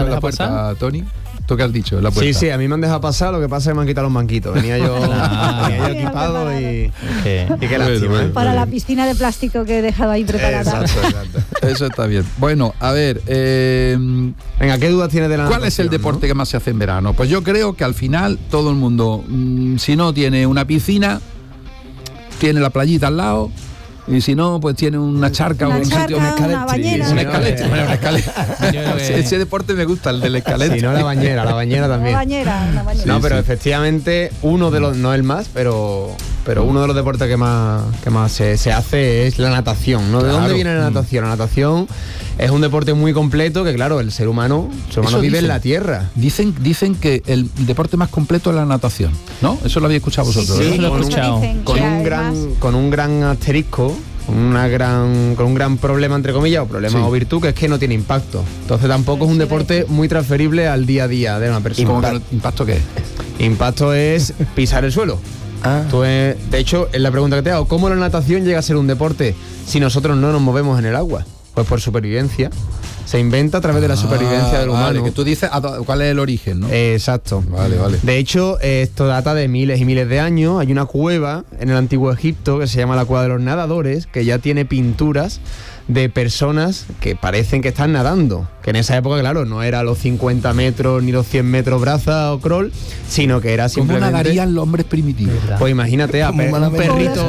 en la puerta, Tony. ¿Tú qué has dicho en la puerta? Sí, a mí me han dejado pasar, lo que pasa es que me han quitado los manquitos. Venía yo equipado y qué lástima. Para la piscina de plástico que he dejado ahí preparada. Exacto. Eso está bien. Bueno, a ver, venga, ¿qué dudas tienes de la natación? ¿Cuál es el deporte que más se hace en verano? Pues yo creo que al final todo el mundo, si no tiene una piscina, tiene la playita al lado. Y si no, pues tiene una charca o un sitio, una bañera. Una escalera. Ese deporte me gusta, el del escalete. Si no, la bañera también. Una bañera. No, pero efectivamente, uno de los, no el más, pero uno de los deportes que más se hace es la natación, ¿no? ¿De dónde viene la natación? La natación es un deporte muy completo que, claro, el ser humano vive en la tierra. Dicen que el deporte más completo es la natación, ¿no? Eso lo había escuchado vosotros. Sí, lo he escuchado. Con un gran asterisco, con un gran problema, entre comillas, o problema o virtud, que es que no tiene impacto. Entonces tampoco es un deporte muy transferible al día a día de una persona. ¿Impacto qué es? Impacto es pisar el suelo. De hecho, en la pregunta que te hago, ¿cómo la natación llega a ser un deporte si nosotros no nos movemos en el agua? Pues por supervivencia. Se inventa a través de la supervivencia del humano. Vale, que tú dices cuál es el origen, ¿no? Exacto. Vale. De hecho, esto data de miles y miles de años. Hay una cueva en el antiguo Egipto que se llama la Cueva de los Nadadores, que ya tiene pinturas de personas que parecen que están nadando, que en esa época, claro, no era los 50 metros ni los 100 metros braza o crawl, sino que era simplemente... ¿Cómo nadarían los hombres primitivos? Pues imagínate a un perrito,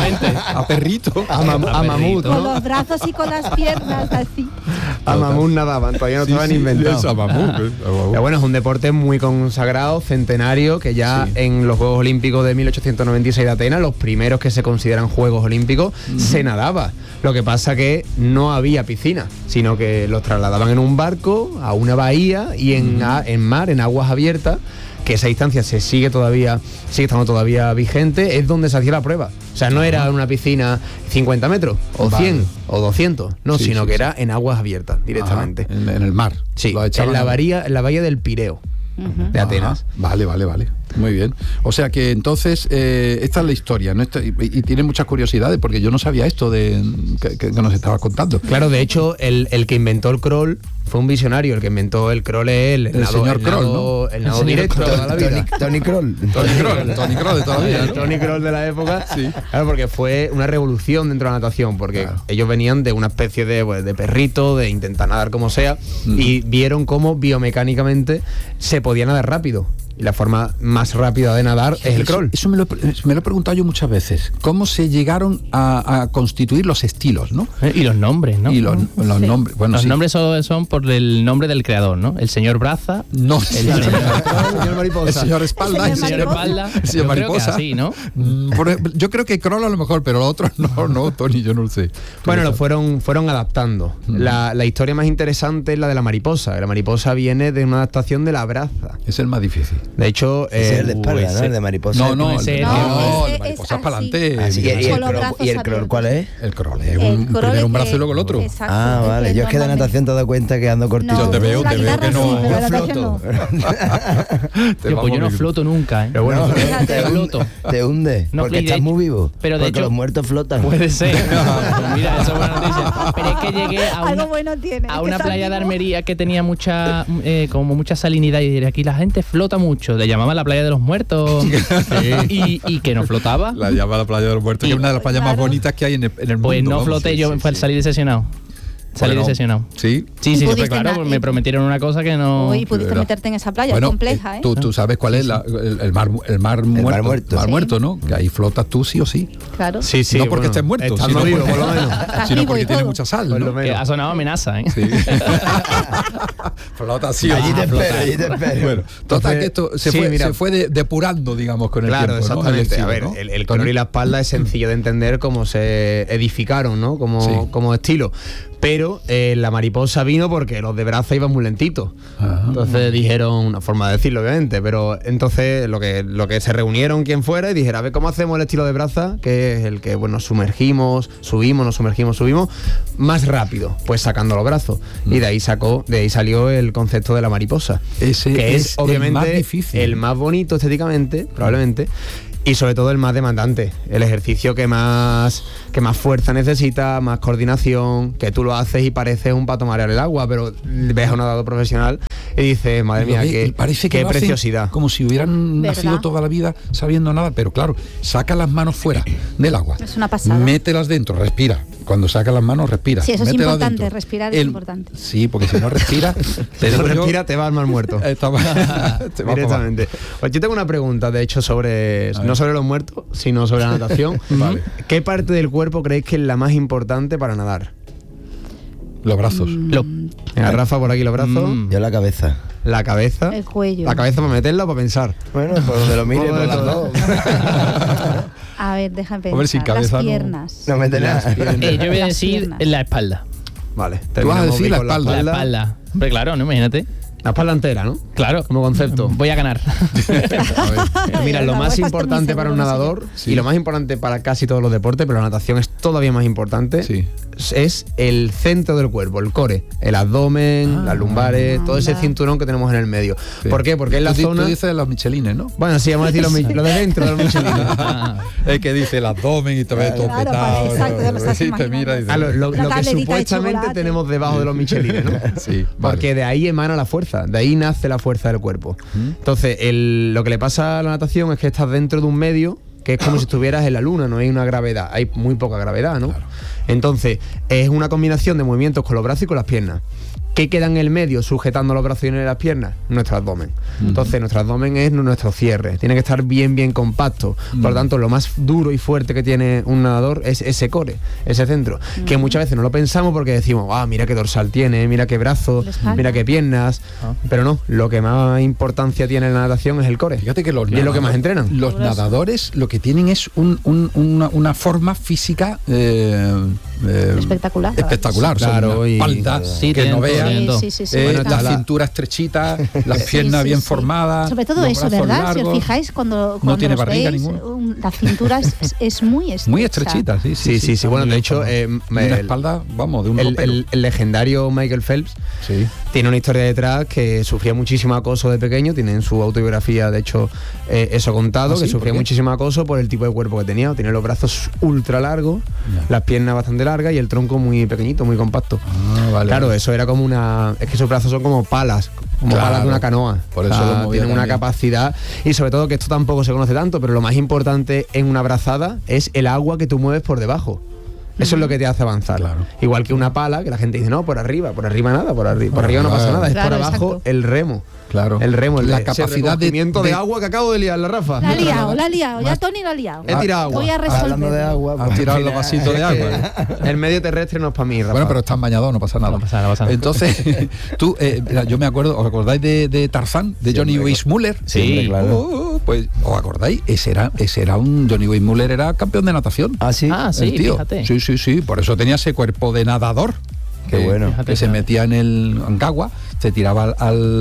a mamut, ¿no? Con los brazos y con las piernas así. A mamut nadaban, todavía no estaban inventados. Eso, a mamut. Pero bueno, es un deporte muy consagrado, centenario, que ya en los Juegos Olímpicos de 1896 de Atenas, los primeros que se consideran Juegos Olímpicos, se nadaba. Lo que pasa que no había piscina, sino que los trasladaban en un barco a una bahía y en mar, en aguas abiertas, que esa distancia sigue estando todavía vigente, es donde se hacía la prueba. O sea, no era una piscina 50 metros, o 100, o 200, sino que era en aguas abiertas, directamente. En el mar. Sí, en la bahía del Pireo, de Atenas. Vale. Muy bien. O sea que entonces esta es la historia, ¿no? Y tiene muchas curiosidades porque yo no sabía esto que nos estabas contando. Claro, de hecho, el que inventó el crawl fue un visionario. El que inventó el crawl es el señor Kroll, ¿no? El nado directo de toda la vida. Tony Kroll. Tony Kroll de toda la vida, ¿no? Tony Kroll de la época. Sí. Claro, porque fue una revolución dentro de la natación, porque ellos venían de una especie de perrito, de intentar nadar como sea, y vieron cómo biomecánicamente se podía nadar rápido. Y la forma más rápida de nadar es el crawl. Eso me lo he preguntado yo muchas veces. ¿Cómo se llegaron a constituir los estilos, no? Y los nombres, ¿no? Y los nombres. Bueno, los nombres son por el nombre del creador, ¿no? El señor Braza. No, el señor Mariposa. El señor Espalda. El señor Espalda. El señor Mariposa. Así, ¿no? Yo creo que crawl a lo mejor, pero los otros no, Tony, yo no lo sé. Bueno, lo fueron adaptando. La historia más interesante es la de la mariposa. La mariposa viene de una adaptación de la braza. Es el más difícil. De hecho, ese es el de espalda, ¿no? El de mariposa. No, el mariposa es para adelante. ¿Y el crawl cuál es? El crawl es primero un brazo y luego el otro. Exacto, vale. Yo es que de natación te doy cuenta que ando cortito. Yo te veo que no. Yo floto. Yo no floto nunca, ¿eh? Pero bueno, te hunde. No, porque estás muy vivo. Pero de porque hecho, los muertos flotan. Puede ser. Mira, eso es buena noticia. Pero es que llegué a una playa de Armería que tenía mucha salinidad y aquí la gente flota mucho. Le llamaban la playa de los muertos. y que no flotaba. La llama la playa de los muertos, que es una de las playas más bonitas que hay en el mundo. Pues no floté, yo salí decepcionado. Decepcionado. Sí. Sí, pues claro, me prometieron una cosa que no. Y pudiste meterte en esa playa, es compleja, ¿eh? Tú sabes cuál es el mar muerto, ¿no? Que ahí flotas tú sí o sí. Claro. Sí, no porque estés muerto, sino vivo, por lo menos. Sino porque tiene mucha sal, ¿no? Que ha sonado amenaza, ¿eh? Sí. Flota sí. Allí te espero. Bueno, total que esto se fue depurando, digamos, con el tiempo. Claro, exactamente. A ver, el crawl y la espalda es sencillo de entender cómo se edificaron, ¿no? Como estilo. Pero la mariposa vino porque los de braza iban muy lentitos. Entonces dijeron, una forma de decirlo obviamente, pero entonces lo que se reunieron quien fuera y dijeron, a ver cómo hacemos el estilo de braza, que es el que nos sumergimos, subimos más rápido, pues sacando los brazos. Y de ahí salió el concepto de la mariposa, que es obviamente el más bonito estéticamente, probablemente. Y sobre todo el más demandante, el ejercicio que más fuerza necesita, más coordinación, que tú lo haces y pareces un pato marear el agua, pero ves a un nadador profesional y dices, madre mía, parece que qué preciosidad. Como si hubieran nacido toda la vida sabiendo nada, pero claro, saca las manos fuera del agua. Es una pasada. Mételas dentro, respira. Cuando sacas las manos, respira. Sí, eso es Mételas importante, dentro. respirar es importante. Sí, porque si no respira, te va al mar muerto. Directamente. Pues yo tengo una pregunta, de hecho, no sobre los muertos, sino sobre la natación. Vale. ¿Qué parte del cuerpo creéis que es la más importante para nadar? Los brazos. Venga, Rafa, por aquí los brazos. Yo la cabeza. La cabeza. El cuello. La cabeza para meterla o para pensar. Bueno, por donde lo mire, por las dos. A ver, déjame pensar. Hombre, sin cabeza las piernas. No mete nada. Yo voy a decir la espalda. Vale. Tú vas a decir la con espalda. La espalda. Hombre, claro, no, imagínate. La espalda entera, ¿no? Claro. Como concepto. Voy a ganar. Mira, lo más importante para un nadador y lo más importante para casi todos los deportes, pero la natación es todavía más importante, es el centro del cuerpo, el core, el abdomen, las lumbares, todo ese cinturón que tenemos en el medio. Sí. ¿Por qué? Porque es la zona... Tú dices los michelines, ¿no? Bueno, sí, vamos a decir lo de dentro de los michelines. Es que dice el abdomen y todo petado. Exacto, ya lo estás imaginando. Lo que supuestamente tenemos debajo de los michelines, ¿no? Sí, porque de ahí emana la fuerza, de ahí nace la fuerza del cuerpo. Entonces, lo que le pasa a la natación es que estás dentro de un medio que es como si estuvieras en la luna, no hay una gravedad, hay muy poca gravedad, ¿no? Claro. Entonces, es una combinación de movimientos con los brazos y con las piernas. ¿Qué queda en el medio sujetando los brazos y las piernas? Nuestro abdomen. Entonces, nuestro abdomen es nuestro cierre. Tiene que estar bien, bien compacto. Por lo tanto, lo más duro y fuerte que tiene un nadador es ese core, ese centro. Que muchas veces no lo pensamos porque decimos, mira qué dorsal tiene, mira qué brazo, mira qué piernas. Pero no, lo que más importancia tiene en la natación es el core. Fíjate que y es lo que más entrenan. Los nadadores lo que tienen es una forma física espectacular. Espectacular. Claro, una espalda que no vean. Bueno, la cintura estrechita, las piernas bien formadas. Sobre todo eso, ¿verdad? Largos. Si os fijáis, cuando no tiene los barriga veis, ninguna. La cintura es muy estrecha. Muy estrechita, sí. Bueno, de hecho, una espalda, vamos, de un el legendario Michael Phelps tiene una historia detrás que sufría muchísimo acoso de pequeño. Tiene en su autobiografía, de hecho, eso contado, que sufría muchísimo acoso por el tipo de cuerpo que tenía. Tiene los brazos ultra largos, las piernas bastante largas y el tronco muy pequeñito, muy compacto. Claro, eso era como es que esos brazos son como palas, palas de una canoa. Por eso tienen una capacidad, y sobre todo que esto tampoco se conoce tanto, pero lo más importante en una brazada es el agua que tú mueves por debajo. Eso es lo que te hace avanzar. Claro. Igual que una pala, que la gente dice, no, por arriba nada, por arriba no pasa nada, es por abajo el remo. Claro. El remo, la capacidad de agua que acabo de liar, la Rafa. La ha liado, ya Tony lo ha liado. He tirado agua. Voy a resolver. Hablando de agua, has tirado los vasitos de agua. El medio terrestre no es para mí, Rafa. Bueno, pero están bañados, no pasa nada. No pasa nada. Entonces, tú, yo me acuerdo, ¿os acordáis de Tarzán, de Johnny Weissmuller? Sí, claro. Pues, ¿os acordáis? Ese era un Johnny Weissmuller, era campeón de natación. Ah, sí. Sí, fíjate. Sí, por eso tenía ese cuerpo de nadador. Qué bueno. Que se metía en el Ancagua, se tiraba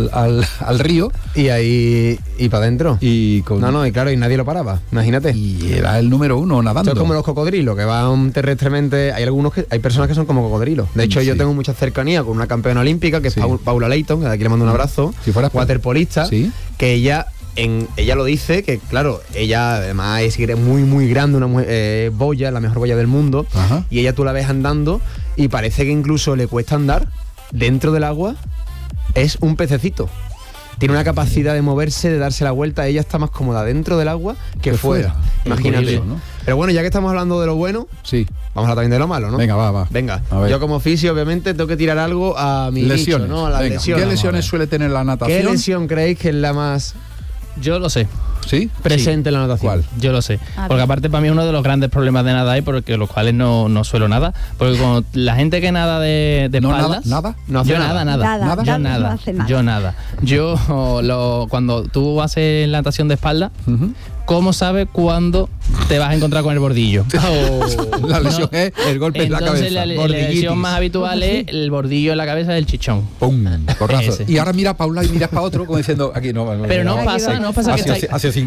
al río y ahí para adentro. Y claro, y nadie lo paraba, imagínate. Y era el número uno nadando. Esto es como los cocodrilos, que van terrestremente. Hay personas que son como cocodrilos. De hecho, yo tengo mucha cercanía con una campeona olímpica, que es Paula Leighton, que de aquí le mando un abrazo. Si fuera waterpolista, que ella lo dice, que claro, ella además es muy muy grande, una boya, la mejor boya del mundo. Ajá. Y ella tú la ves andando y parece que incluso le cuesta andar dentro del agua. Es un pececito. Tiene una capacidad de moverse, de darse la vuelta. Ella está más cómoda dentro del agua que fuera. Imagínate, ¿no? Pero bueno, ya que estamos hablando de lo bueno, vamos a hablar también de lo malo, ¿no? Venga, va. Venga, yo como fisio, obviamente, tengo que tirar algo a mi lesiones, nicho, ¿no? A las lesiones. ¿Qué lesiones suele tener la natación? ¿Qué lesión creéis que es la más... Yo lo sé. ¿Sí? Presente en la natación. ¿Cuál? Yo lo sé. Porque aparte para mí es uno de los grandes problemas de nadar, porque los cuales no suelo nada. Porque cuando la gente que nada de espaldas... ¿Nada? No hace nada. Yo nada. Yo cuando tú haces la natación de espalda, ¿cómo sabes cuándo te vas a encontrar con el bordillo? La lesión es el golpe en la cabeza. La lesión más habitual es el bordillo en la cabeza del chichón. ¡Pum! Porrazo. Y ahora mira a Paula y miras para otro como diciendo, aquí no. Pero no pasa que estáis...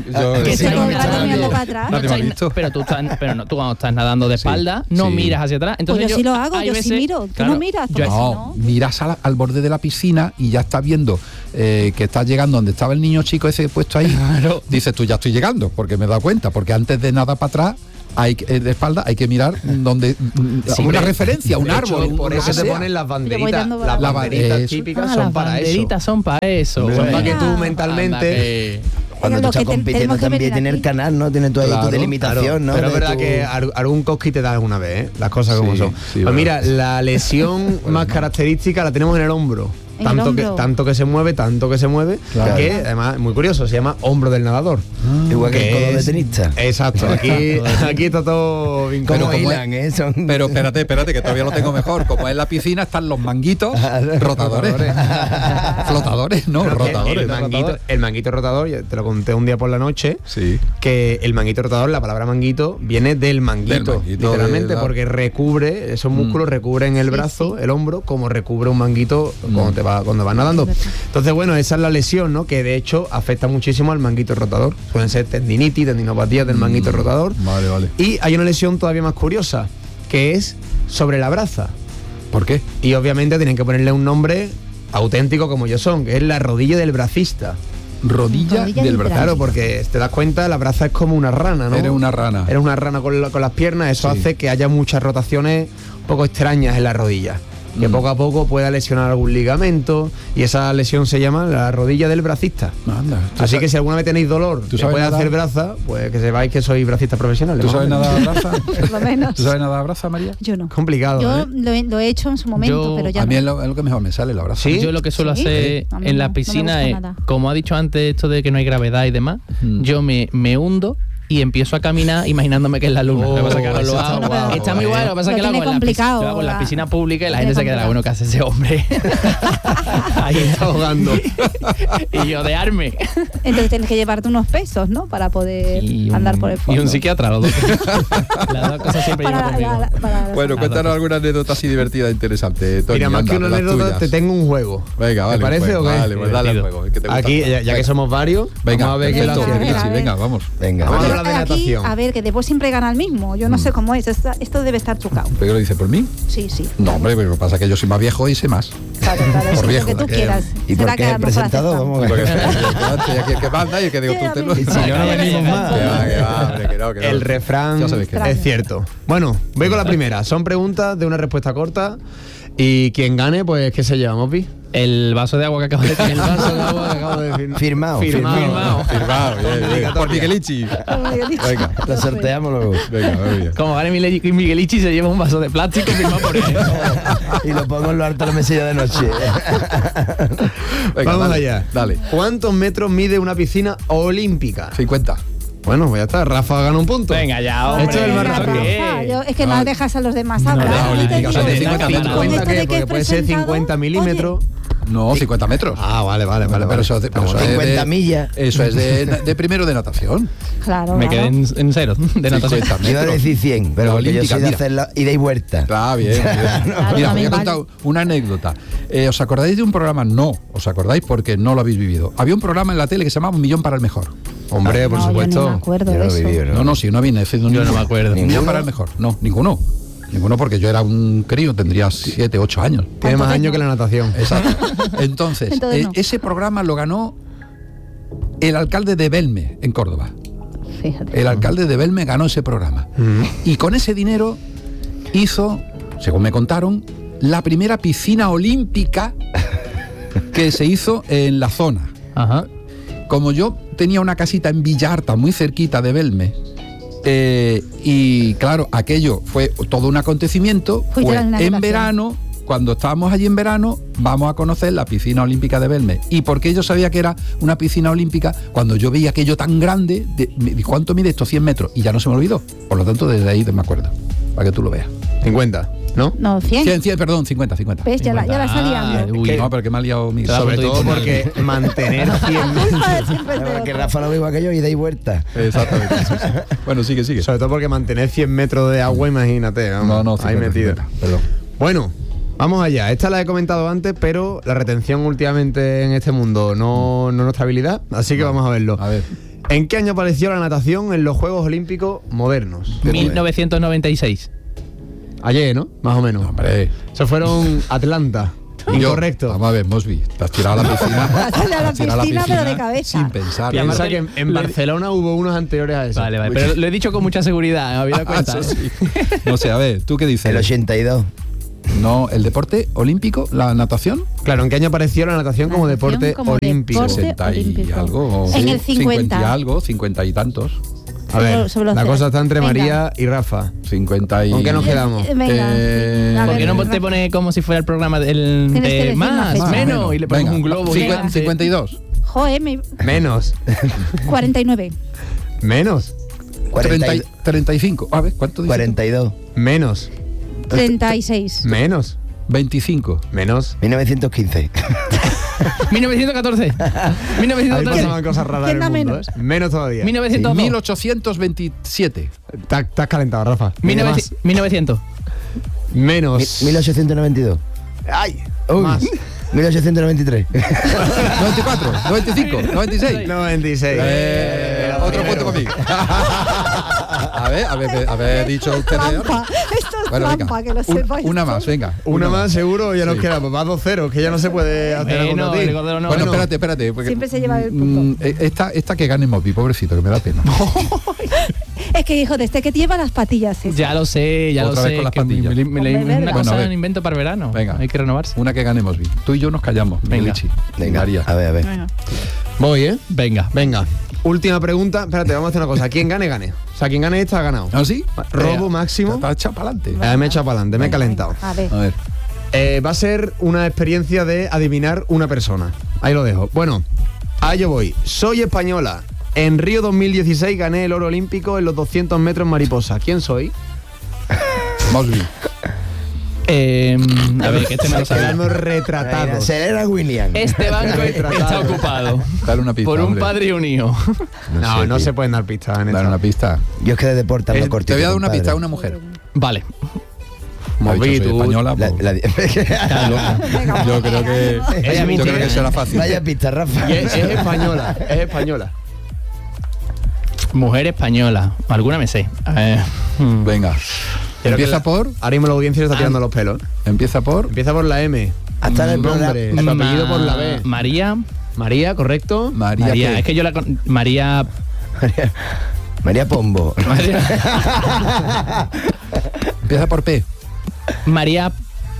Pero tú cuando estás nadando de espalda, no miras hacia atrás. Entonces pues yo sí lo hago, yo sí miro. Tú no miras. No, miras al borde de la piscina y ya estás viendo que estás llegando donde estaba el niño chico ese puesto ahí. Dices tú, ya estoy llegando, porque me he dado cuenta, porque antes de nada para atrás de espalda hay que mirar donde una referencia, un árbol. Por eso se ponen las banderitas. Las banderitas típicas son para eso. Las banderitas son para eso. Son para que tú mentalmente... Cuando tú estás compitiendo también tiene el canal, ¿no? Tiene tu delimitación, ¿no? Pero es verdad que algún cosqui te da alguna vez, ¿eh? Las cosas como son. Sí, pues mira, la lesión más característica la tenemos en el hombro. Tanto que se mueve, claro. Que además muy curioso, se llama hombro del nadador. Igual que el codo de tenista. Exacto, aquí está todo vinculado. Pero espérate, que todavía lo tengo mejor. Como en la piscina están los manguitos rotadores. Flotadores, no, rotadores. El manguito rotador, te lo conté un día por la noche, que el manguito rotador, la palabra manguito, viene del manguito literalmente, porque recubre, esos músculos recubren el brazo, el hombro, como recubre un manguito cuando vas nadando. Entonces, bueno, esa es la lesión, ¿no? Que de hecho afecta muchísimo al manguito rotador. Pueden ser tendinitis, tendinopatías del manguito rotador. Vale. Y hay una lesión todavía más curiosa, que es sobre la braza. ¿Por qué? Y obviamente tienen que ponerle un nombre auténtico como ellos son, que es la rodilla del bracista. Rodilla del brazo. Claro, porque te das cuenta, la braza es como una rana, ¿no? Eres una rana con las piernas. Eso hace que haya muchas rotaciones un poco extrañas en la rodilla, que poco a poco pueda lesionar algún ligamento, y esa lesión se llama la rodilla del bracista. Así que si alguna vez tenéis dolor que puede hacer braza, pues que sepáis que sois bracistas profesionales. ¿Tú sabes nada de braza? Por lo menos. ¿Tú sabes nada de braza, María? Yo no. Complicado. Yo lo he hecho en su momento, pero ya a mí es lo que mejor me sale, la braza. ¿Sí? Yo lo que suelo hacer en la piscina es, como ha dicho antes, esto de que no hay gravedad y demás, yo me hundo y empiezo a caminar imaginándome que es la luna. Lo que pasa es que ahora lo hago. Está muy bueno, lo que pasa es que lo hago en la piscina pública y la gente se queda, bueno, ¿qué hace ese hombre? Ahí está ahogando. Y yo de arme. Entonces tienes que llevarte unos pesos, ¿no? Para poder andar por el fondo. Y un psiquiatra, los dos. Las dos cosas siempre llevo conmigo. Bueno, cuéntanos alguna anécdota así divertida e interesante, Tony. Mira, más que una anécdota, te tengo un juego. Venga, vale. ¿Te parece o qué? Vale, pues dale al juego. Aquí, ya que somos varios, venga, vamos a ver qué la hace. Venga, vamos. Vamos de natación. A ver, que después siempre gana el mismo. Yo no sé cómo es. Esto debe estar trucado. ¿Pero lo dice por mí? Sí. No, hombre, pero lo que pasa es que yo soy más viejo y sé más. Claro, por viejo, lo que tú quieras. ¿Y por qué el presentador? Vamos a ver. Que manda y que digo tú te lo... Si no venimos más. Que no. El refrán es cierto. Bueno, voy con la primera. Son preguntas de una respuesta corta. Y quien gane, pues, ¿qué se lleva, Mopi? El vaso de agua que acabo de decir. El vaso de agua que acabo de decir. Firmado. Bien. Por Miguelichi. Venga, lo sorteamos luego. Venga, como gane Miguelichi, se lleva un vaso de plástico firmado por él. Y lo pongo en lo alto de la mesilla de noche. Venga, vamos allá. Dale. ¿Cuántos metros mide una piscina olímpica? 50. Bueno, pues ya está. Rafa gana un punto. Venga, ya, hombre. Esto es el más rápido. Es que no dejas a los demás hablar. Porque puede ser 50 milímetros. No, 50 metros. Ah, vale. Pero eso 50 millas. Eso es de primero de natación. Claro. Me quedé en cero de natación. Iba a decir 100, pero yo soy de hacer ida y vuelta. Está bien. Mira, voy a contar una anécdota. ¿Os acordáis de un programa? No, os acordáis porque no lo habéis vivido. Había un programa en la tele que se llamaba Un Millón para el Mejor. Hombre, por supuesto. Yo no me acuerdo de eso. No, si no viene. Yo no me acuerdo. Un Millón para el Mejor. No, ninguno porque yo era un crío, tendría 7, 8 años. Tiene más años que la natación. Exacto. Entonces no. Ese programa lo ganó el alcalde de Belme, en Córdoba. Fíjate. El alcalde de Belme ganó ese programa. Y con ese dinero hizo, según me contaron, la primera piscina olímpica que se hizo en la zona. Ajá. Como yo tenía una casita en Villarta, muy cerquita de Belme, y claro, aquello fue todo un acontecimiento. Pues en verano, cuando estábamos allí en verano, vamos a conocer la piscina olímpica de Belme. ¿Y por qué yo sabía que era una piscina olímpica? Cuando yo veía aquello tan grande, ¿cuánto mide esto? 100 metros. Y ya no se me olvidó. Por lo tanto, desde ahí me acuerdo. Para que tú lo veas. 50, ¿no? No, 100. 100, perdón, 50. ¿Ves? Ya la está liando. No, pero que me ha liado Miguel. Sobre todo porque mantener 100 metros. Que Rafa lo ve igual que yo, ida y vuelta. Exactamente. Sí. Bueno, sigue. Sobre todo porque mantener 100 metros de agua, imagínate. Vamos, no, ahí metido. Perdón. Bueno, vamos allá. Esta la he comentado antes, pero la retención últimamente en este mundo no es nuestra habilidad, así que vamos a verlo. A ver. ¿En qué año apareció la natación en los Juegos Olímpicos modernos? 1996. Ayer, ¿no? Más o menos. Hombre. Eso fueron Atlanta. Incorrecto. Vamos a ver, Mosby, te has tirado a la piscina. A la piscina, pero de cabeza. Sin pensar. Piensa que en Barcelona hubo unos anteriores a eso. Vale, pero lo he dicho con mucha seguridad, me había dado cuenta. Sí. No sé, a ver, ¿tú qué dices? El 82. No, el deporte olímpico, la natación. Claro, ¿en qué año apareció la natación como deporte olímpico? 60 y algo. En el 50. Y algo, 50 y tantos. A ver, la cosa está entre Venga. María y Rafa. 50 y... ¿Con qué nos quedamos? Venga. ¿Por qué no te pone como si fuera el programa del Tienes que decir más, una fecha. menos, y le pones Venga, un globo 52. Joder, Menos. 49. Menos. 35. A ver, ¿cuánto dice? 42. Menos. 36. Menos. 25. Menos. 1915. 1914. Ahí 1913. pasaban cosas raras en el ¿Quién da mundo, menos? Menos todavía. 1902. 1827. Estás calentado, Rafa. Venga, más. 1900. Menos. 1892. ¡Ay! Uy. Más. 1893. 94, 95, 96. 96. Otro punto para mí. A ver, dicho usted. Trampa. Esto es trampa, que lo sepáis. Una más, venga. Una más, seguro, ya nos Sí. quedamos. Va 2-0, que ya no se puede hacer algo No, a ti. el Cordero no. Bueno, espérate. Porque, Siempre se lleva el punto. Esta que gane Moby, pobrecito, que me da pena. Es que, hijo, desde que te lleva las patillas. esas. Ya lo sé, ya Otra lo vez sé. con las que patillas. una Bueno, cosa a ver. me invento para el verano. Venga. Hay que renovarse. Una que gane Moby. Tú y yo nos callamos. Venga. Richie. Venga, María. a ver. Venga. Voy, ¿eh? Venga. Venga. Última pregunta. Espérate, vamos a hacer una cosa. Quien gane, gane. O sea, quien gane esta ha ganado. ¿Ah, sí? Robo máximo. Está echado para adelante. Me he echado para adelante, me he calentado. A ver. A ver. Va a ser una experiencia de adivinar una persona. Ahí lo dejo. Bueno, ahí yo voy. Soy española. En Río 2016 gané el oro olímpico en los 200 metros mariposa. ¿Quién soy? Mosby. A ver, que este me lo sabía. Quedamos retratados. Serena Williams. Este banco está ocupado Dale una pista. por un hombre. padre y un hijo. No, sé, no tío. se pueden dar pistas en Dale esta. una pista. Yo es que de deporte ando cortito. Te voy a dar una compadre. pista a una mujer. Vale. Ha dicho, Moví, soy tú. española. La- pues, la- yo creo que yo creo que será fácil. Vaya pista, Rafa. Y es española, es española. Mujer española. Alguna me sé. Venga. Creo que Empieza por. Ahora mismo la audiencia le está tirando los pelos. Empieza por. Empieza por la M. Hasta en el programa. Nombre, su apellido por la B. María. María, ¿correcto? María. María, ¿qué? es que yo la María. María Pombo. Empieza por P. María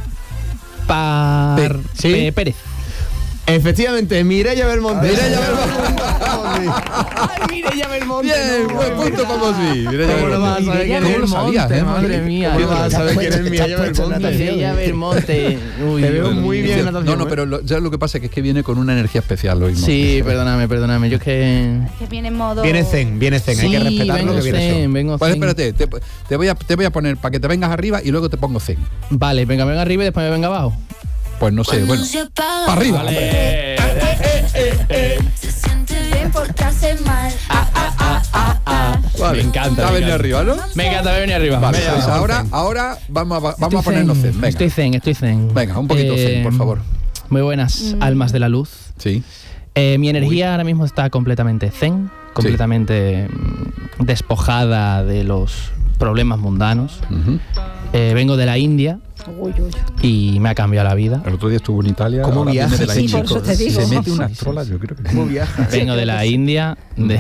¿Sí? Pérez. Efectivamente, Mireia Belmonte. Mireia Belmonte. Ay, Mireia Belmonte. Bien, buen punto para Mosby. ¿Cómo lo vas a saber quién ¿Cómo es? lo sabías, eh? Madre mía. ¿Cómo vas a saber quién es Te has Mireia puesto en Belmonte? natación. Mireia Belmonte. Uy, Te veo uy, muy uy. bien en natación. No, pero ya lo que pasa es que viene con una energía especial hoy. Sí, perdóname. Yo es que. Que viene en modo. Viene zen, hay que respetar lo que viene zen, Zen. vengo Pues zen. espérate, te voy a poner para que te vengas arriba y luego te pongo zen. Vale, venga arriba y después me venga abajo. Pues no sé, bueno. Para arriba. hombre. Se siente bien porque hace mal. Vale. Me encanta. Está me venido encanta. arriba, ¿no? Me encanta venir arriba. Vale, Venga, pues vamos. ahora vamos a ponernos zen. Venga. Estoy zen. Venga, un poquito zen, por favor. Muy buenas, almas de la luz. Sí. Mi energía ahora mismo está completamente zen, completamente despojada de los problemas mundanos. Ujú. Vengo de la India Uy, uy. y me ha cambiado la vida. El otro día estuvo en Italia. ¿Cómo ahora viajas? viene de la Sí, India. por eso te digo. Se mete unas trolas, yo creo que. ¿Cómo viajas? Vengo de la India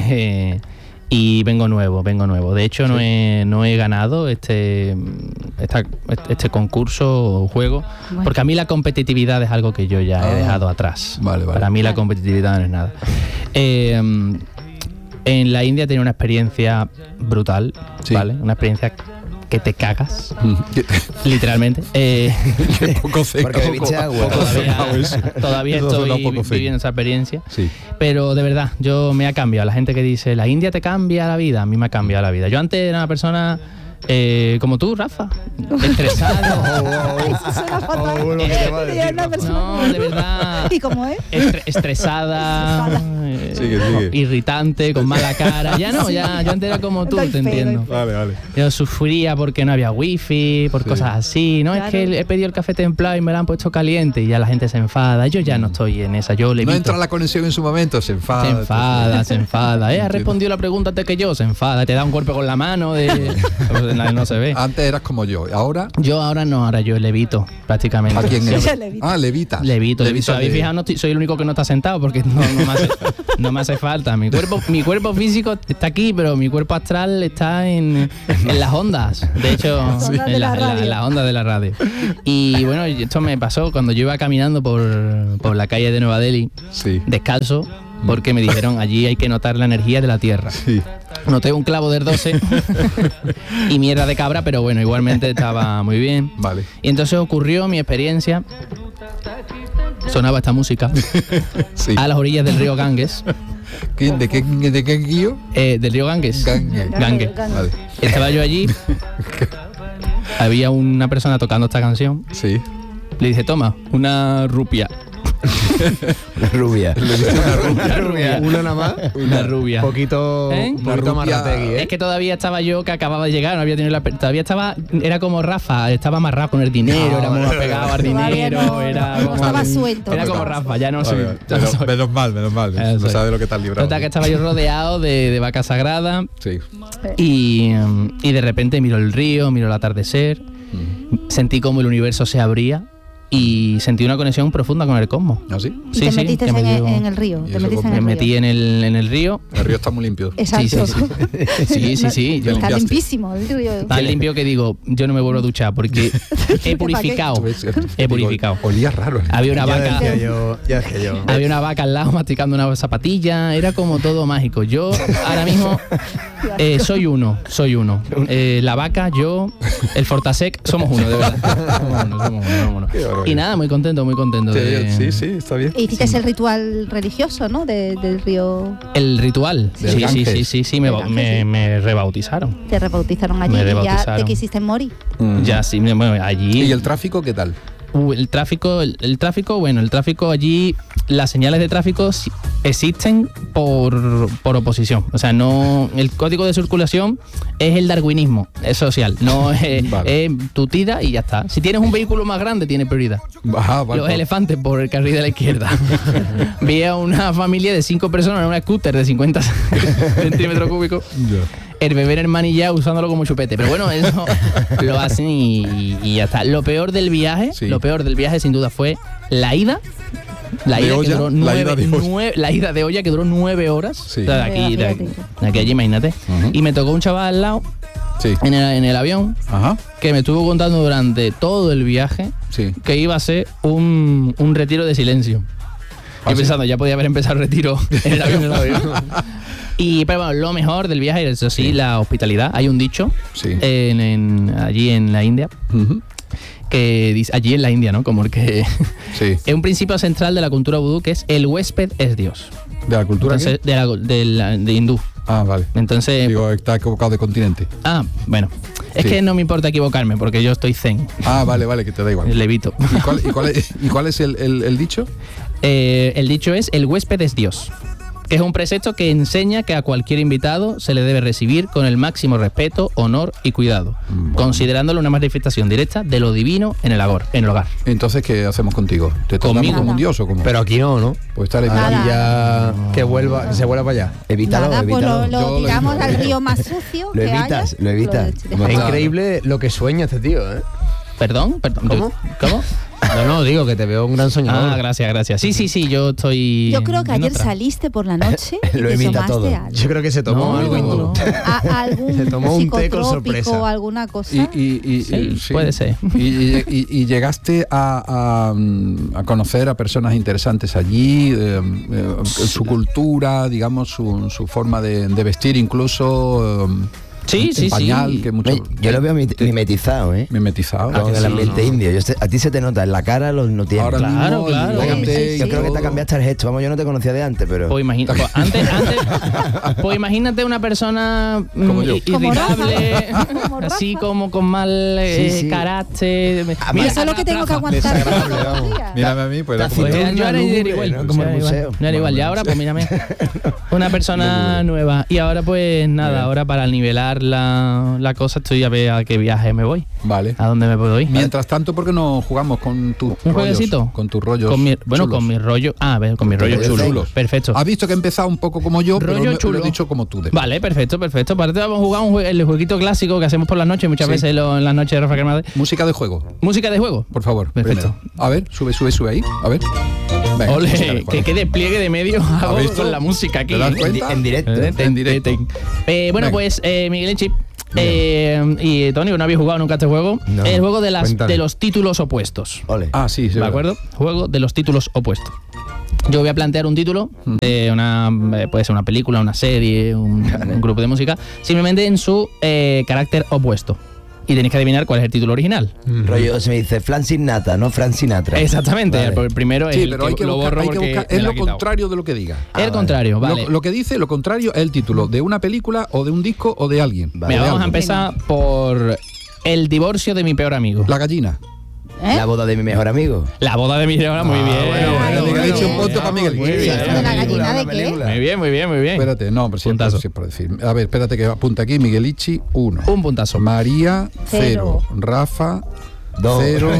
y vengo nuevo. De hecho, no he ganado este concurso o juego, Bueno. porque a mí la competitividad es algo que yo ya he dejado atrás. Vale. Para mí la competitividad no es nada. En la India tenía una experiencia brutal, Sí. ¿vale? Una experiencia que te cagas, literalmente. Qué poco zen. Porque bebiste agua. Todavía Eso suena estoy poco zen. viviendo esa experiencia. Sí. Pero de verdad, yo me ha cambiado. La gente que dice, la India te cambia la vida, a mí me ha cambiado la vida. Yo antes era una persona como tú, Rafa, estresado. Eso suena fatal. lo que te va a decir, Sería una Rafa. persona No, como- de verdad. ¿Y cómo es? Estresada, Sigue. irritante, con mala cara. Ya no, ya yo antes era como tú, Doy te fe, entiendo. doy fe. Vale. Yo sufría porque no había wifi, por cosas así. No, Claro. es que he pedido el café templado y me lo han puesto caliente y ya la gente se enfada. Yo ya no estoy en esa, yo le No evito. entra la conexión en su momento, se enfada. Se enfada. Ha respondido la pregunta antes que yo, se enfada. Te da un golpe con la mano. no se ve. Antes eras como yo, ¿ahora? Yo ahora no, ahora yo levito prácticamente. ¿A quién es? Levita. Levito. ¿Habéis fijado? No soy el único que no está sentado porque no me hace falta. Mi cuerpo físico está aquí, pero mi cuerpo astral está en las ondas. De hecho, en las ondas de la radio. Y bueno, esto me pasó cuando yo iba caminando por la calle de Nueva Delhi, descalzo, porque me dijeron allí hay que notar la energía de la tierra. Sí. Noté un clavo del 12 y mierda de cabra, pero bueno, igualmente estaba muy bien. Vale. Y entonces ocurrió mi experiencia. Sonaba esta música a las orillas del río Ganges. ¿De qué río? Del río Ganges. Ganges. Vale. Estaba yo allí. Había una persona tocando esta canción. Sí. Le dije, toma, una rupia. Una rubia. Una rubia. ¿Una nada más? Una rubia. Un poquito más rategui, Es que todavía estaba yo, que acababa de llegar, no había tenido todavía estaba, era como Rafa, estaba amarrado con el dinero, era muy apegado al dinero, no estaba suelto. Era como Rafa, ya no soy. Menos mal. No sabe lo que estás librado. Total, que estaba yo rodeado de vaca sagrada. Sí. Y de repente miro el río, miro el atardecer, sentí como el universo se abría. Y sentí una conexión profunda con el cosmos. ¿Ah, sí? ¿Y te metiste en el río? Me metí en el río. El río está muy limpio. Exacto. Sí. Está limpísimo el río. Tan limpio que digo, yo no me vuelvo a duchar porque he purificado. He purificado. Olía raro. Había una vaca. Ya decía yo. Había una vaca al lado masticando una zapatilla. Era como todo mágico. Yo ahora mismo soy uno. La vaca, yo, el Fortasec, somos uno, de verdad. Somos uno. Y nada, muy contento. Sí, está bien. Hiciste el ritual religioso, ¿no? Del río. El ritual. Sí, me rebautizaron. Te rebautizaron allí y ya te quisiste morir. Ya, sí, bueno, allí. ¿Y el tráfico qué tal? El tráfico, allí, las señales de tráfico existen por oposición. O sea, no, el código de circulación es el darwinismo, es social, no es, vale. Es tu tira y ya está. Si tienes un vehículo más grande, tiene prioridad. Los elefantes por el carril de la izquierda. Vi a una familia de 5 personas en una scooter de 50 centímetros cúbicos. El bebé hermanillado usándolo como chupete. Pero bueno, eso lo hacen y ya está. Lo peor del viaje sin duda fue la ida. La ida de olla que duró 9 horas. Sí. O sea, de aquí a allí, imagínate. Y me tocó un chaval al lado. Sí. En el avión. Ajá. Que me estuvo contando durante todo el viaje que iba a ser un retiro de silencio. Y pensando, ya podía haber empezado el retiro en el avión. Pero bueno, lo mejor del viaje es, eso sí, la hospitalidad. Hay un dicho allí en la India, que dice, allí en la India, ¿no? Como que es un principio central de la cultura vudú, que es el huésped es Dios. ¿De la cultura? Entonces, de hindú. Ah, vale. Entonces, digo, está equivocado de continente. Ah, bueno. Es que no me importa equivocarme porque yo estoy zen. Ah, vale, que te da igual. Levito. ¿Y cuál es el dicho? El dicho es el huésped es Dios. Que es un precepto que enseña que a cualquier invitado se le debe recibir con el máximo respeto, honor y cuidado, considerándolo una manifestación directa de lo divino en el hogar. Entonces, ¿qué hacemos contigo? ¿Te tratamos como un dios o cómo? Pero aquí no. Pues estar aquí ya que se vuelva para allá. Evítalo. Pues lo tiramos al río más sucio. Lo evitas. Es increíble lo que sueña este tío, ¿eh? ¿Perdón? ¿Cómo? No, digo que te veo un gran soñador. Ah, gracias. Sí, yo estoy. Yo creo que ayer saliste por la noche. Lo evita todo. Algo. Yo creo que se tomó algo hindú. Se tomó un té con sorpresa. O alguna cosa. Sí, puede ser. Y llegaste a conocer a personas interesantes allí, su cultura, digamos, su forma de vestir incluso. Sí. Pañal, que mucho, yo lo veo mimetizado, ¿eh? Mimetizado. Con el ambiente indio. A ti se te nota en la cara, no tienes. Ahora claro. Yo creo que te cambiaste el gesto. Vamos, yo no te conocía de antes, pero. Pues imagínate una persona irritable, así como con mal carácter. Mira, eso es lo que tengo que aguantar. Mírame a mí, pues yo ahora igual. No era igual. Y ahora, pues mírame. Una persona nueva. Y ahora, pues nada, ahora para nivelar acabar la cosa, estoy a ver a qué viaje me voy. Vale. ¿A dónde me puedo ir? Mientras tanto, ¿por qué no jugamos con tus ¿Un jueguecito? Con tus rollos con mi rollo. Con mi rollo chulo. Perfecto. Has visto que he empezado un poco como yo, rollo pero chulo. lo he dicho como tú. Vale, perfecto. Aparte vamos a jugar el jueguito clásico que hacemos por las noches, muchas veces en las noches de Rafa Cremades. Música de juego. Música de juego. Por favor. Perfecto. Primero. A ver, sube ahí. A ver. Venga, ole, que despliegue de medio hago con la música aquí. ¿Te das cuenta? En directo. En directo. Bueno, pues Miguel Chip y Tony, ¿no habéis jugado nunca este juego? No. El juego de los títulos opuestos. Ole. Ah, sí, ¿De acuerdo? Juego de los títulos opuestos. Yo voy a plantear un título de puede ser una película, una serie, un grupo de música, simplemente en su carácter opuesto. Y tenéis que adivinar cuál es el título original. Rollo, se me dice Flan sin nata, no Fran Sinatra. Exactamente. Vale. El primero es pero hay que lo buscar, borro hay que porque buscar. me Es lo lo ha quitado. contrario de lo que diga. El contrario, vale. Lo que dice lo contrario es el título de una película o de un disco o de alguien. Vale. Mira, De vamos a algo. empezar por el divorcio de mi peor amigo. La gallina. La boda de mi mejor amigo. La boda de mi peor amigo. Muy bien. bueno, Miguel, eche un punto para Miguel. Muy bien. ¿De la gallina de qué? Muy bien. Espérate, no, pero siempre, Puntazo. siempre decir. A ver, espérate que apunta aquí. Miguelichi, 1. Un puntazo. María, 0. Rafa, 0.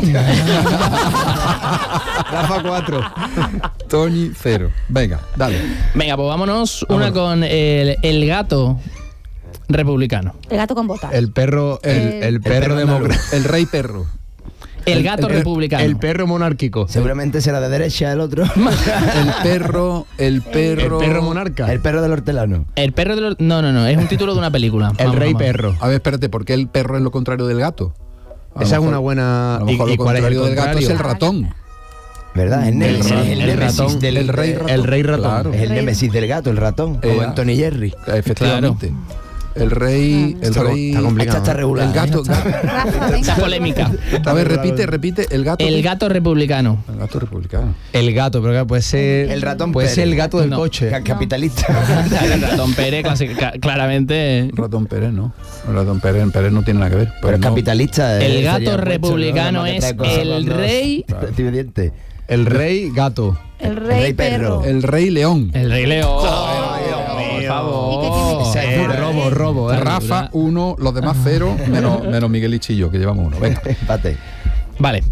Rafa 4. Tony, 0. Venga, dale. Venga, pues vámonos. Una con el gato republicano. El gato con botas. El perro demócrata. El rey perro. El gato republicano. El perro monárquico. Seguramente será de derecha el otro. El perro. El perro monarca. El perro del hortelano. El perro de los... No, es un título de una película. El rey Vamos. perro. A ver, espérate, ¿por qué el perro es lo contrario del gato? A lo Esa es mejor- una buena. A lo mejor ¿Y lo cuál es el contrario del gato es el contrario? ratón. ¿Verdad? Es el ratón. del El rey ratón. El rey ratón. Claro. Es el némesis del gato, el ratón. Como en Tony Jerry. Efectivamente. El rey. El Está rey. complicado. Esta está regular. El gato. Rafa, Esa venga. polémica. A ver, repite. El gato. El gato republicano. El gato republicano. El gato, pero claro, puede ser. El ratón Puede Pérez. ser el gato del No. coche. Capitalista. El ratón Pérez, claramente. Ratón Pérez, no. El ratón Pérez no tiene nada que ver. Pero es no. capitalista. El sería gato puesto, republicano ¿no? Que es trae cosas el con dos. rey. Recibe dientes. El rey gato. El rey perro. El rey león. El rey león. ¿Y Por qué favor. tiene? Robo. Rafa, 1, los demás 0, menos Miguelichi y yo, que llevamos 1. Venga. Empate. Vale.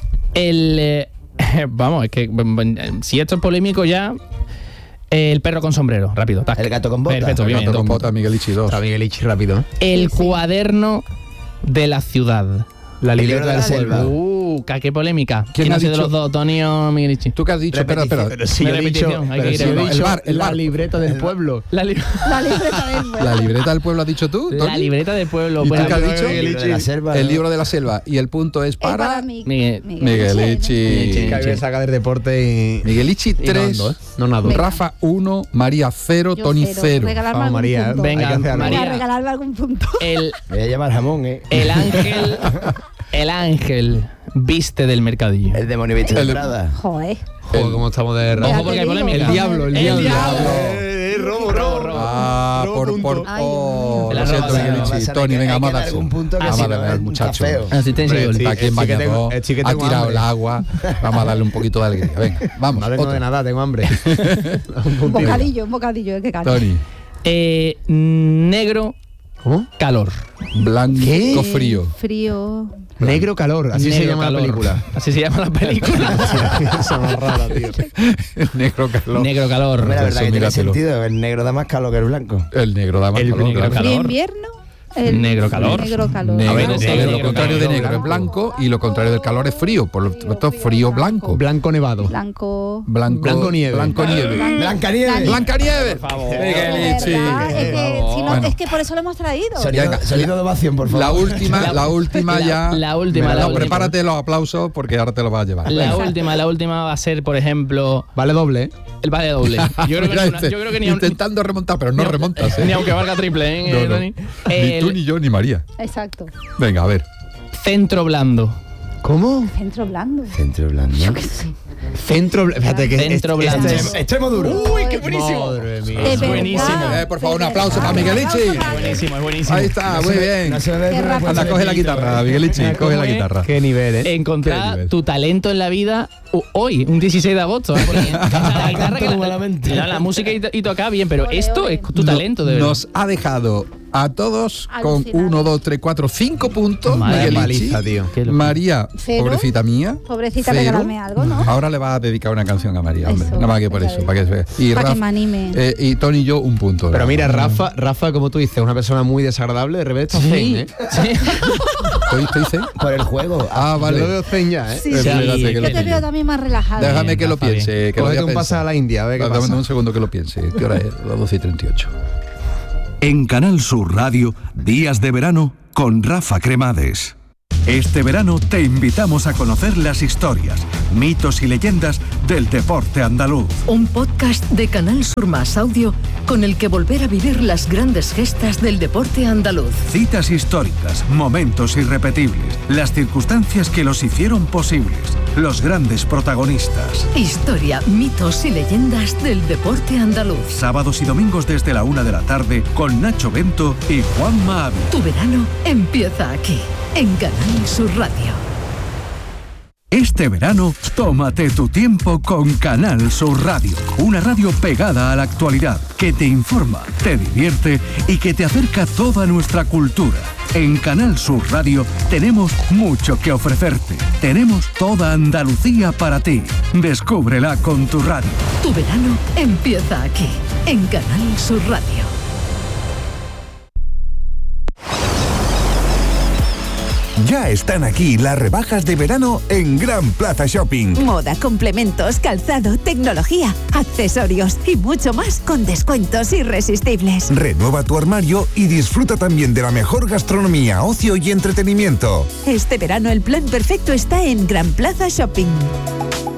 Vamos, es que si esto es polémico ya. El perro con sombrero, rápido. Tac. El gato con botas. Perfecto, El bien. gato con bota, Miguelichi 2. Está Miguelichi rápido. El cuaderno de la ciudad. La El libreta libro de de la selva. selva. Qué polémica. ¿Quién ¿Quién ha ha sido de dicho? los dos, Tony o Miguelichi? ¿Tú qué has dicho? Espera. Pero si No yo hay he dicho, repetición, hay que ir pero si yo a- he dicho el bar. la libreta del pueblo. La libreta del pueblo. ¿La libreta del pueblo has dicho tú, Tony? La libreta del pueblo. ¿Y Pues, tú qué has dicho? El libro de la selva. El libro de la selva. Y el punto es para Miguelichi. Que había saca del deporte y. Miguelichi y no 3, ando, ¿eh? No nado. Venga. Rafa 1, María 0, Yo Tony cero. 0. Regalarme Vamos, algún María, punto. hay que hacer venga, algo. Venga, María. regalarme algún punto. Me voy a llamar jamón, El ángel viste del mercadillo. El demonio visto de Prada. Joder. Joder, cómo estamos de Ojo porque hay polémica. El diablo. El diablo. Robo. Ah, por Ay, oh, Dios lo mío. siento, La Miguelichi. roba, Tony, venga, hay vamos que a dar algún darse. punto, que Vamos si a no, darle al está muchacho. feo. Asistencia y Hombre, gol. sí. Aquí en el chiquete- bañador, el chiquete ha tengo tirado hambre. el agua. Vamos a darle un poquito de alegría. Venga, vamos. No vengo otra. de nada, tengo hambre. Un bocadillo, que caro. Tony, Negro ¿Cómo? calor. blanco frío. Frío. Negro calor, así se Negro llama calor. la película. Así se llama la película. Esa más rara, tío. Negro calor. Negro calor. Hombre, la verdad Eso, que tiene míratelo. sentido. El negro da más calor que el blanco. El negro da más El calor. negro claro. calor. ¿Y invierno? Negro calor. Negro calor. Negro, A ver, lo negro, contrario de calor, negro es blanco y lo contrario del calor es frío. Por lo tanto, frío blanco. Blanco nevado. Blanco. Blanco nieve. Blanco nieve. Blanca nieve. Blanca nieve. Por favor. Miguelichi. ¿Verdad? Es que, si no, Bueno. es que por eso lo hemos traído. Sonido de ovación, por favor. La última ya. La última, No, la última. prepárate los aplausos porque ahora te los vas a llevar. La última va a ser, por ejemplo, Vale doble, ¿eh? el vale doble. Yo creo que, Mira ni una- este, yo creo que ni, intentando remontar, pero no remontas. ni aunque valga triple, ¿eh, No, no. Tony? Ni tú, ni yo, ni María. Exacto. Venga, a ver. Centro blando. ¿Cómo? Centro blando. Centro blando. Yo qué sé. Fíjate que Centro Blanco. Extremo duro. Uy, qué buenísimo. Madre mía. Es buenísimo. Por favor, un aplauso para Miguelichi. Es buenísimo, es buenísimo. Ahí está, muy bien. No se me ve, Qué pero rápido. Anda, coge la guitarra, Miguelichi, coge la guitarra. Qué nivel, ¿eh? Encontrar tu talento en la vida hoy, un 16 de agosto. Porque la guitarra que la música y tocar bien, pero esto es tu talento, de verdad. Nos ha dejado a todos con Alucinante. 1, 2, 3, 4, 5 puntos. Madre Miguelichi. paliza, tío. Qué locura. María, Cero. pobrecita mía. Pobrecita, cero. regálame algo, ¿no? Ahora le vas a dedicar una canción a María, hombre. Eso, Nada más que por eso, para que se vea. Y Para que Rafa, me anime. y Tony y yo, un punto. Pero mira, Rafa, como tú dices, es una persona muy desagradable, de repente está zen, ¿eh? Sí. ¿Estoy zen? Por el juego. Ah, Yo lo vale. veo zen ya, ¿eh? Sí, Espérate, sí, que Yo lo te veo pillo. también más relajado. Déjame que lo Rafa, bien. piense. Que lo voy Cógete a un pase pensar. a la India, a ver qué Dame pasa. un segundo que lo piense. ¿Qué hora es? Las 12:38. En Canal Sur Radio, Días de Verano con Rafa Cremades. Este verano te invitamos a conocer las historias, mitos y leyendas del deporte andaluz. Un podcast de Canal Sur Más Audio con el que volver a vivir las grandes gestas del deporte andaluz. Citas históricas, momentos irrepetibles, las circunstancias que los hicieron posibles, los grandes protagonistas. Historia, mitos y leyendas del deporte andaluz. Sábados y domingos desde la 1 de la tarde con Nacho Bento y Juanma Ávila. Tu verano empieza aquí, en Canal Sur Radio. Este verano, tómate tu tiempo con Canal Sur Radio, una radio pegada a la actualidad, que te informa, te divierte y que te acerca toda nuestra cultura. En Canal Sur Radio tenemos mucho que ofrecerte. Tenemos toda Andalucía para ti. Descúbrela con tu radio. Tu verano empieza aquí, en Canal Sur Radio. Ya están aquí las rebajas de verano en Gran Plaza Shopping. Moda, complementos, calzado, tecnología, accesorios y mucho más con descuentos irresistibles. Renueva tu armario y disfruta también de la mejor gastronomía, ocio y entretenimiento. Este verano el plan perfecto está en Gran Plaza Shopping.